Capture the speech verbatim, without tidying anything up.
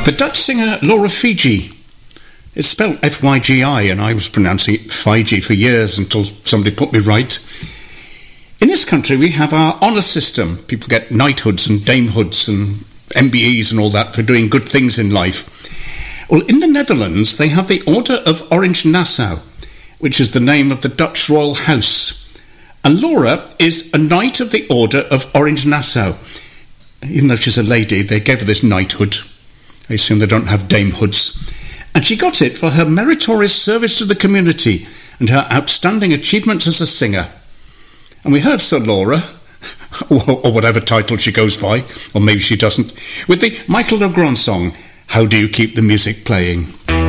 The Dutch singer Laura Fiji. It's spelled F Y G I, and I was pronouncing it Fiji for years until somebody put me right. In this country, we have our honour system. People get knighthoods and damehoods and M B Es and all that for doing good things in life. Well, in the Netherlands, they have the Order of Orange Nassau, which is the name of the Dutch royal house. And Laura is a Knight of the Order of Orange Nassau. Even though she's a lady, they gave her this knighthood. I assume they don't have damehoods. And she got it for her meritorious service to the community and her outstanding achievements as a singer. And we heard Sir Laura, or, or whatever title she goes by, or maybe she doesn't, with the Michael Legrand song, How Do You Keep the Music Playing?